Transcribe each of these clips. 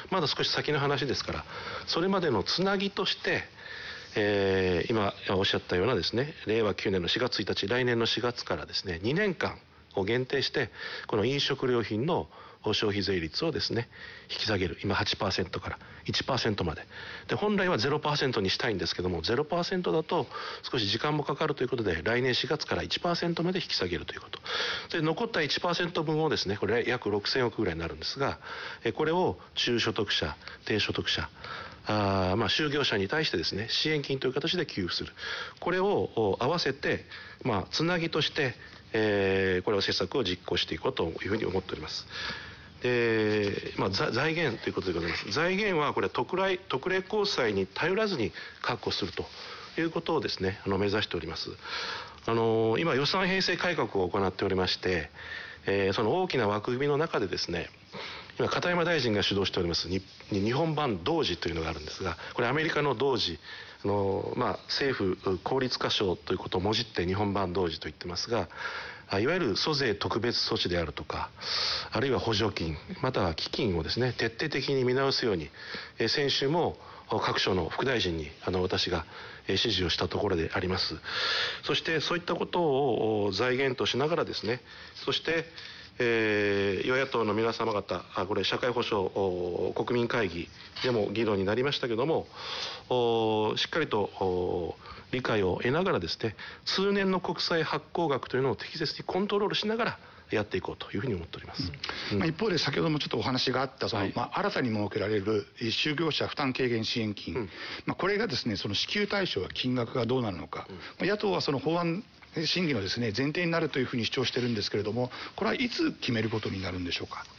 まだ少し先の話ですから、それまでのつなぎとして、今おっしゃったようなですね、令和9年の4月1日、来年の4月からですね、2年間を限定して、この飲食料品の消費税率をですね、引き下げる。今 8% から 1% まで。で、本来は 0% にしたいんですけども、0% だと少し時間もかかるということで、来年4月から 1% まで引き下げるということ。で、残った 1% 分をですね、これ約6000億ぐらいになるんですが、これを中所得者、低所得者、就業者に対してですね、支援金という形で給付する。これを合わせて、つなぎとして、これを施策を実行していこうというふうに思っております。で、財源ということでございます。財源はこれ特例公債に頼らずに確保するということをですね、目指しております。今予算編成改革を行っておりまして、その大きな枠組みの中でですね、今片山大臣が主導しております日本版同時というのがあるんですが、これアメリカの同時、政府効率化省ということをもじって日本版同時と言ってますが、いわゆる租税特別措置であるとか、あるいは補助金、または基金をですね、徹底的に見直すように、先週も各省の副大臣に私が指示をしたところであります。そしてそういったことを財源としながらですね、そして与野党の皆様方、これ社会保障国民会議でも議論になりましたけども、しっかりと理解を得ながらですね、通年の国債発行額というのを適切にコントロールしながらやっていこうというふうに思っております。 一方で先ほどもちょっとお話があった新たに設けられる就業者負担軽減支援金、これがですね、その支給対象は金額がどうなるのか、野党はその法案審議のですね、前提になるというふうに主張してるんですけれども、これはいつ決めることになるんでしょうか。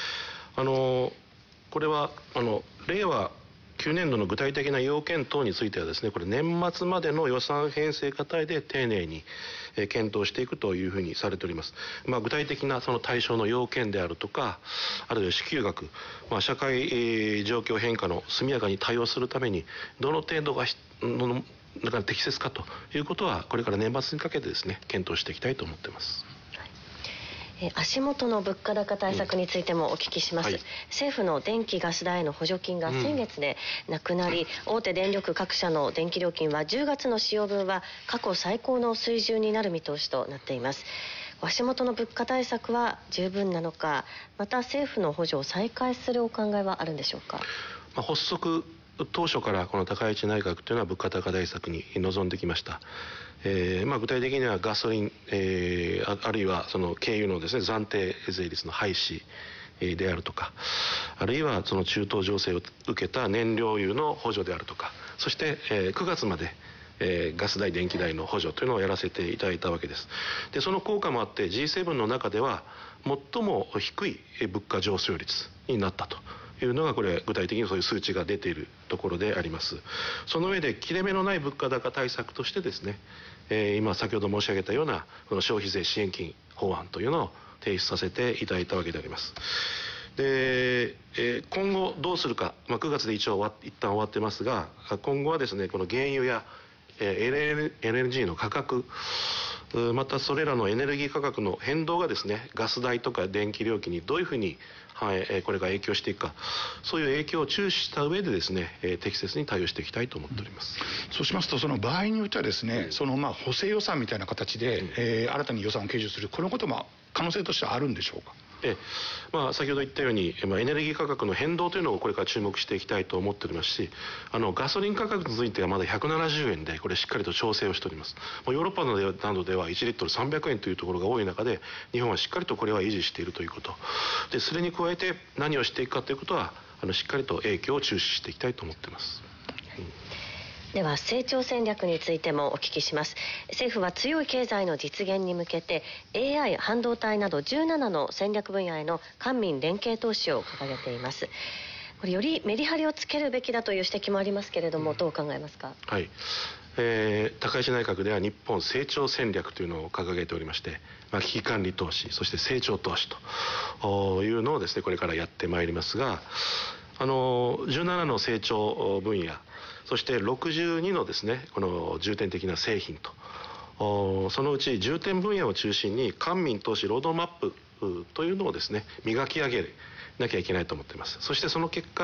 これは令和9年度の具体的な要件等についてはですね、これ年末までの予算編成過程で丁寧に検討していくというふうにされております。具体的なその対象の要件であるとか、あるいは支給額、社会状況変化の速やかに対応するためにどの程度がだから適切かということは、これから年末にかけてですね、検討していきたいと思っています。 足元の物価高対策についてもお聞きします。政府の電気ガス代への補助金が先月でなくなり、大手電力各社の電気料金は10月の使用分は過去最高の水準になる見通しとなっています。足元の物価対策は十分なのか、また政府の補助を再開するお考えはあるんでしょうか。 発足当初からこの高市内閣というのは物価高対策に臨んできました。具体的にはガソリン、あるいはその軽油のですね、暫定税率の廃止であるとか、あるいはその中東情勢を受けた燃料油の補助であるとか、そして、9月までガス代電気代の補助というのをやらせていただいたわけです。で、その効果もあって G7 の中では最も低い物価上昇率になったというのが、これ具体的にそういう数値が出ているところであります。その上で切れ目のない物価高対策としてですね、今先ほど申し上げたようなこの消費税支援金法案というのを提出させていただいたわけであります。で、今後どうするか、9月で一旦終わってますが、今後はですね、この原油やLNG の価格、またそれらのエネルギー価格の変動がですね、ガス代とか電気料金にどういうふうに、これが影響していくか、そういう影響を注視した上でですね、適切に対応していきたいと思っております。 そうしますと、その場合によってはですね、その補正予算みたいな形で、新たに予算を計上する、このことも可能性としてはあるんでしょうか。 先ほど言ったように、エネルギー価格の変動というのをこれから注目していきたいと思っておりますし、ガソリン価格についてはまだ170円で、これしっかりと調整をしております。ヨーロッパなどでは1リットル300円というところが多い中で、日本はしっかりとこれは維持しているということで、それに加えて何をしていくかということはしっかりと影響を注視していきたいと思っています。 では成長戦略についてもお聞きします。政府は強い経済の実現に向けて AI、半導体など17の戦略分野への官民連携投資を掲げています。これよりメリハリをつけるべきだという指摘もありますけれども、どう考えますか。 はい、高市内閣では日本成長戦略というのを掲げておりまして、危機管理投資、そして成長投資というのをですね、これからやってまいりますが、17の成長分野、そして62のですね、この重点的な製品と、そのうち重点分野を中心に官民投資ロードマップというのをですね、磨き上げなきゃいけないと思っています。そしてその結果